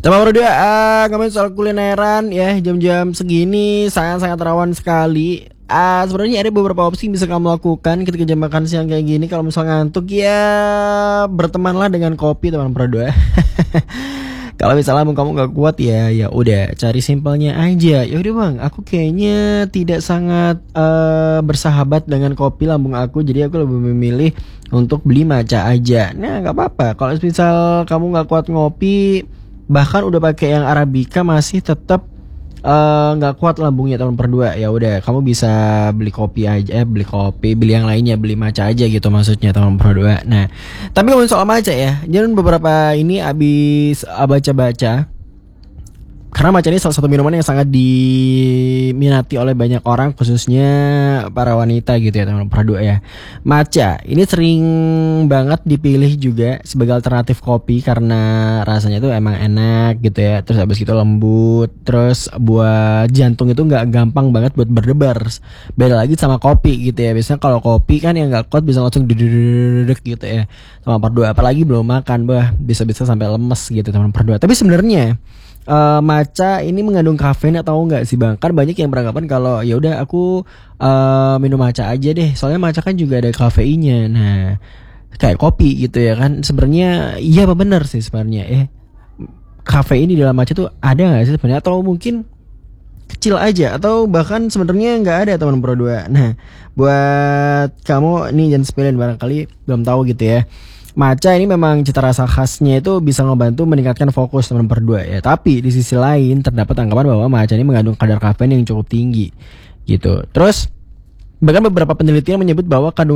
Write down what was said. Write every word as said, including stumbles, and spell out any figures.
Tema berdua uh, ngomongin soal kulineran ya, jam-jam segini sangat-sangat rawan sekali. Uh, sebenarnya ada beberapa opsi yang bisa kamu lakukan ketika jam makan siang kayak gini. Kalau misalnya ngantuk ya bertemanlah dengan kopi teman berdua. Kalau misalnya kamu nggak kuat ya, ya udah cari simpelnya aja. Ya udah bang, aku kayaknya tidak sangat uh, bersahabat dengan kopi lambung aku, jadi aku lebih memilih untuk beli matcha aja. Nah nggak apa-apa. Kalau misal kamu nggak kuat ngopi, bahkan udah pakai yang arabica masih tetap nggak uh, kuat lambungnya teman berdua, ya udah kamu bisa beli kopi aja, eh, beli kopi, beli yang lainnya, beli matcha aja gitu maksudnya teman berdua. Nah, tapi ngomongin soal matcha ya, jangan beberapa ini abis uh, baca-baca. Karena matcha ini salah satu minuman yang sangat diminati oleh banyak orang, khususnya para wanita gitu ya teman berdua ya. Matcha ini sering banget dipilih juga sebagai alternatif kopi karena rasanya tuh emang enak gitu ya. Terus habis itu lembut, terus buat jantung itu nggak gampang banget buat berdebar. Beda lagi sama kopi gitu ya. Biasanya kalau kopi kan yang nggak kuat bisa langsung dedek gitu ya teman berdua. Apalagi belum makan, bah bisa-bisa sampai lemes gitu teman berdua. Tapi sebenarnya Uh, matcha ini mengandung kafein atau enggak sih bang? Kan banyak yang beranggapan kalau ya udah aku uh, minum matcha aja deh, soalnya matcha kan juga ada kafeinnya. Nah, kayak kopi gitu ya kan? Sebenarnya iya apa benar sih sebenarnya? Eh, kafein di dalam matcha tuh ada nggak sih sebenarnya? Atau mungkin kecil aja? Atau bahkan sebenarnya nggak ada teman berdua? Nah, buat kamu nih jangan sepelein, barangkali belum tahu gitu ya. Matcha ini memang cita rasa khasnya itu bisa ngebantu meningkatkan fokus teman berdua ya. Tapi di sisi lain terdapat anggapan bahwa matcha ini mengandung kadar kafein yang cukup tinggi gitu. Terus bahkan beberapa penelitian menyebut bahwa kandungan